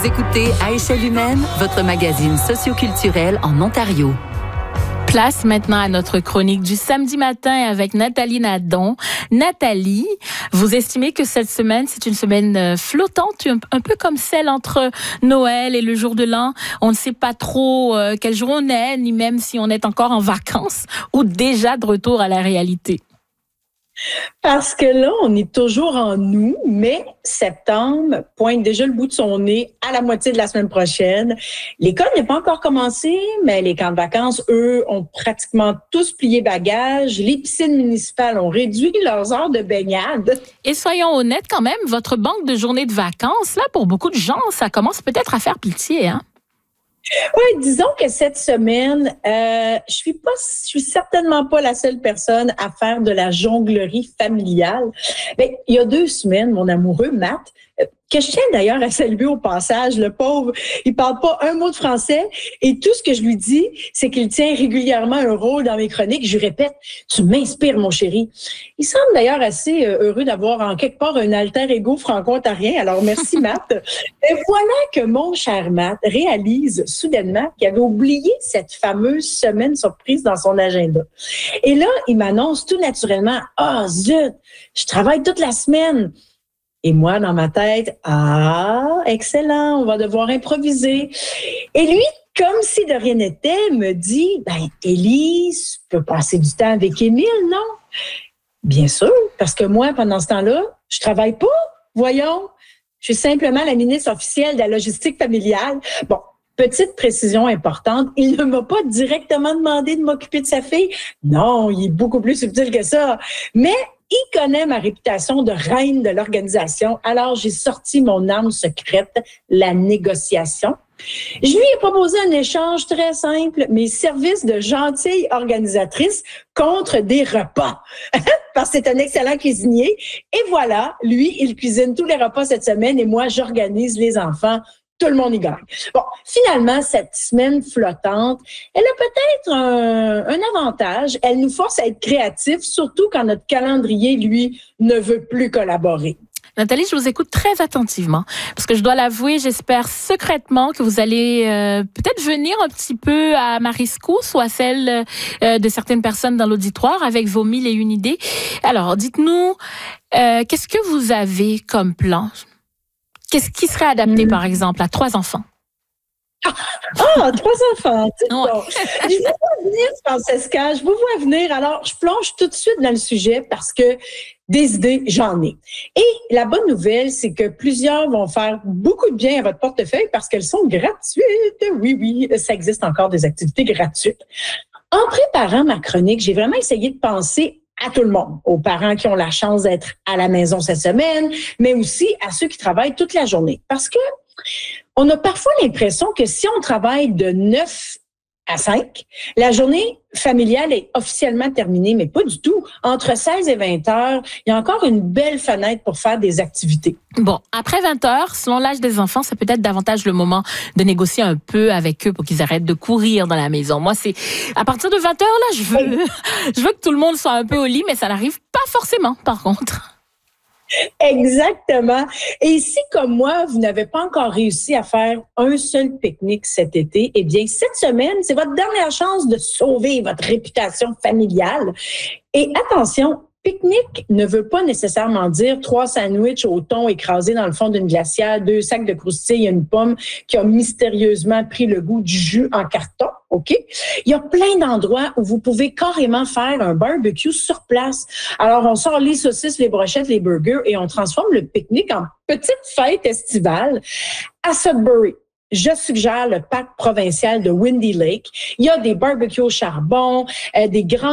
écoutez À échelle humaine, votre magazine socioculturel en Ontario. Place maintenant à notre chronique du samedi matin avec Nathalie Nadon. Nathalie, vous estimez que cette semaine, c'est une semaine flottante, un peu comme celle entre Noël et le jour de l'an. On ne sait pas trop quel jour on est, ni même si on est encore en vacances ou déjà de retour à la réalité. Parce que là, on est toujours en août, mais septembre pointe déjà le bout de son nez à la moitié de la semaine prochaine. L'école n'est pas encore commencée, mais les camps de vacances, eux, ont pratiquement tous plié bagages. Les piscines municipales ont réduit leurs heures de baignade. Et soyons honnêtes quand même, votre banque de journées de vacances, là, pour beaucoup de gens, ça commence peut-être à faire pitié, hein? Oui, disons que cette semaine, je suis certainement pas la seule personne à faire de la jonglerie familiale. Mais il y a 2 semaines, mon amoureux Matt, que je tiens d'ailleurs à saluer au passage, le pauvre, il parle pas un mot de français et tout ce que je lui dis, c'est qu'il tient régulièrement un rôle dans mes chroniques. Je lui répète, tu m'inspires, mon chéri. Il semble d'ailleurs assez heureux d'avoir en quelque part un alter ego franco-ontarien. Alors merci Matt. Et voilà que mon cher Matt réalise soudainement qu'il avait oublié cette fameuse semaine surprise dans son agenda. Et là, il m'annonce tout naturellement, ah zut, je travaille toute la semaine. Et moi, dans ma tête, excellent, on va devoir improviser. Et lui, comme si de rien n'était, me dit, Élise, tu peux passer du temps avec Émile, non? Bien sûr, parce que moi, pendant ce temps-là, je travaille pas, voyons. Je suis simplement la ministre officielle de la logistique familiale. Bon, petite précision importante, il ne m'a pas directement demandé de m'occuper de sa fille. Non, il est beaucoup plus subtil que ça. Mais il connaît ma réputation de reine de l'organisation, alors j'ai sorti mon arme secrète, la négociation. Je lui ai proposé un échange très simple, mes services de gentille organisatrice contre des repas, parce que c'est un excellent cuisinier. Et voilà, lui, il cuisine tous les repas cette semaine et moi, j'organise les enfants. Tout le monde y gagne. Bon, finalement, cette semaine flottante, elle a peut-être un avantage. Elle nous force à être créatifs, surtout quand notre calendrier, lui, ne veut plus collaborer. Nathalie, je vous écoute très attentivement parce que je dois l'avouer, j'espère secrètement que vous allez peut-être venir un petit peu à ma rescousse ou à celle de certaines personnes dans l'auditoire avec vos 1001 idées. Alors, dites-nous, qu'est-ce que vous avez comme plan? Qu'est-ce qui serait adapté, par exemple, à 3 enfants? 3 enfants, c'est bon. Je vous vois venir, Francesca, je vous vois venir. Alors, je plonge tout de suite dans le sujet parce que des idées, j'en ai. Et la bonne nouvelle, c'est que plusieurs vont faire beaucoup de bien à votre portefeuille parce qu'elles sont gratuites. Oui, ça existe encore des activités gratuites. En préparant ma chronique, j'ai vraiment essayé de penser à tout le monde, aux parents qui ont la chance d'être à la maison cette semaine, mais aussi à ceux qui travaillent toute la journée. Parce que on a parfois l'impression que si on travaille de 9 à 5, la journée familiale est officiellement terminée, mais pas du tout. Entre 16 et 20 heures, il y a encore une belle fenêtre pour faire des activités. Bon, après 20 heures, selon l'âge des enfants, c'est peut-être davantage le moment de négocier un peu avec eux pour qu'ils arrêtent de courir dans la maison. Moi, c'est à partir de 20 heures, là, je veux que tout le monde soit un peu au lit, mais ça n'arrive pas forcément, par contre. Exactement. Et si, comme moi, vous n'avez pas encore réussi à faire un seul pique-nique cet été, eh bien, cette semaine, c'est votre dernière chance de sauver votre réputation familiale. Et attention, pique-nique ne veut pas nécessairement dire 3 sandwichs au thon écrasés dans le fond d'une glacière, 2 sacs de croustilles et une pomme qui a mystérieusement pris le goût du jus en carton. OK? Il y a plein d'endroits où vous pouvez carrément faire un barbecue sur place. Alors, on sort les saucisses, les brochettes, les burgers et on transforme le pique-nique en petite fête estivale. À Sudbury, je suggère le parc provincial de Windy Lake. Il y a des barbecues au charbon, des grands